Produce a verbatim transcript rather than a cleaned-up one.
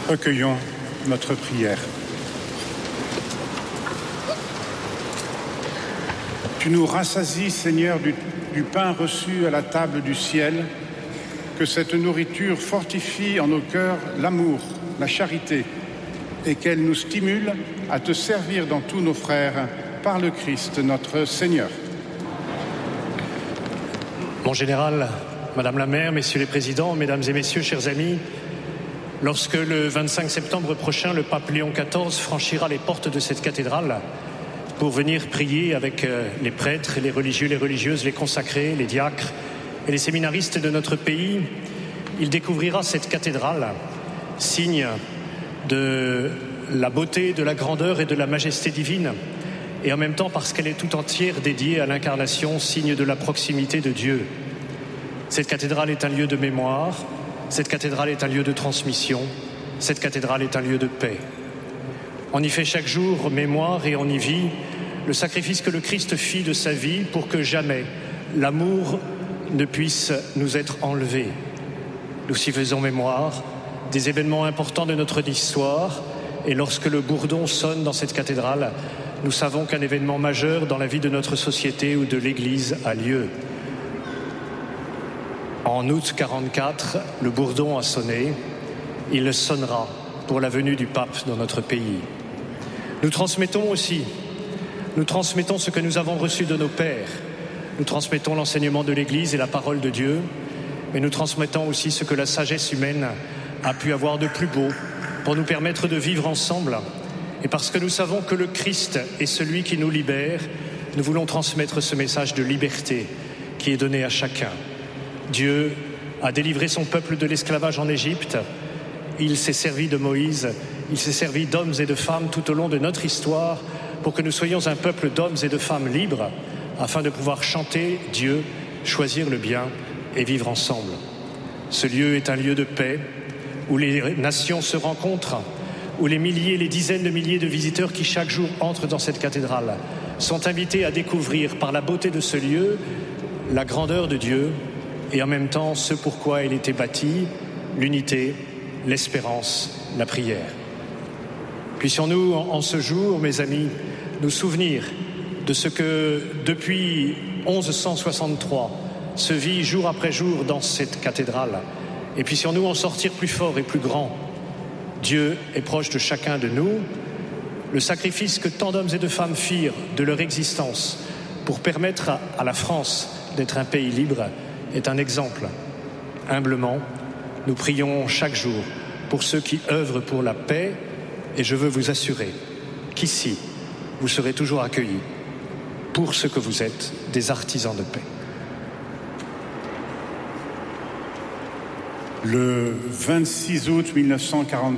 Recueillons notre prière. Tu nous rassasies, Seigneur, du, du pain reçu à la table du ciel, que cette nourriture fortifie en nos cœurs l'amour, la charité, et qu'elle nous stimule à te servir dans tous nos frères par le Christ notre Seigneur. Mon général, Madame la maire, Messieurs les présidents, Mesdames et Messieurs, chers amis, lorsque le vingt-cinq septembre prochain, le pape Léon quatorze franchira les portes de cette cathédrale pour venir prier avec les prêtres, les religieux, les religieuses, les consacrés, les diacres et les séminaristes de notre pays, il découvrira cette cathédrale, signe de la beauté, de la grandeur et de la majesté divine, et en même temps parce qu'elle est tout entière dédiée à l'incarnation, signe de la proximité de Dieu. Cette cathédrale est un lieu de mémoire, cette cathédrale est un lieu de transmission, cette cathédrale est un lieu de paix. On y fait chaque jour mémoire et on y vit le sacrifice que le Christ fit de sa vie pour que jamais l'amour ne puisse nous être enlevé. Nous y faisons mémoire des événements importants de notre histoire, et lorsque le bourdon sonne dans cette cathédrale, nous savons qu'un événement majeur dans la vie de notre société ou de l'Église a lieu. En août quarante-quatre, le bourdon a sonné, il sonnera pour la venue du pape dans notre pays. Nous transmettons aussi, nous transmettons ce que nous avons reçu de nos pères, nous transmettons l'enseignement de l'Église et la parole de Dieu, mais nous transmettons aussi ce que la sagesse humaine a pu avoir de plus beau pour nous permettre de vivre ensemble. Et parce que nous savons que le Christ est celui qui nous libère, nous voulons transmettre ce message de liberté qui est donné à chacun. Dieu a délivré son peuple de l'esclavage en Égypte. Il s'est servi de Moïse, il s'est servi d'hommes et de femmes tout au long de notre histoire pour que nous soyons un peuple d'hommes et de femmes libres afin de pouvoir chanter Dieu, choisir le bien et vivre ensemble. Ce lieu est un lieu de paix où les nations se rencontrent, où les milliers, les dizaines de milliers de visiteurs qui chaque jour entrent dans cette cathédrale sont invités à découvrir par la beauté de ce lieu la grandeur de Dieu et en même temps ce pourquoi il était bâti, l'unité, l'espérance, la prière. Puissions-nous en ce jour, mes amis, nous souvenir de ce que depuis mille cent soixante-trois se vit jour après jour dans cette cathédrale, et puissions-nous en sortir plus forts et plus grands. Dieu est proche de chacun de nous. Le sacrifice que tant d'hommes et de femmes firent de leur existence pour permettre à la France d'être un pays libre est un exemple. Humblement, nous prions chaque jour pour ceux qui œuvrent pour la paix, et je veux vous assurer qu'ici, vous serez toujours accueillis pour ce que vous êtes, des artisans de paix. Le vingt-six août mille neuf cent quarante